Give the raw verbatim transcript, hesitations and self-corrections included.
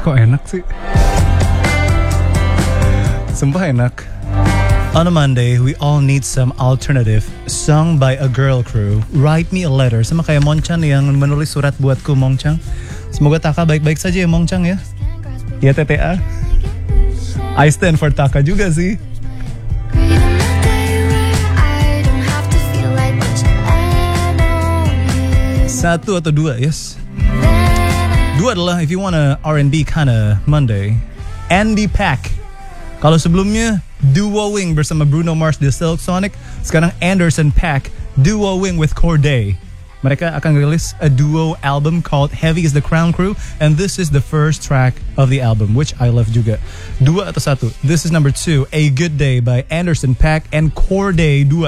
kok enak sih. Sumpah enak. On a Monday, we all need some alternative sung by a girl crew. Write me a letter. Sama kayak Mongchan yang menulis surat buatku, Mongchan. Semoga Taka baik-baik saja ya, Mongchan ya. Ya T T A. I stand for Taka juga sih. Satu atau dua, yes. Dua adalah if you want a R and B kinda Monday, Andy Pack. Kalau sebelumnya duoing bersama Bruno Mars di Silk Sonic, sekarang Anderson .Paak duoing with Cordae. Mereka akan rilis a duo album called Heavy is the Crown Crew, and this is the first track of the album, which I love juga. Dua atau satu? This is number two, A Good Day by Anderson .Paak and Cordae. Dua.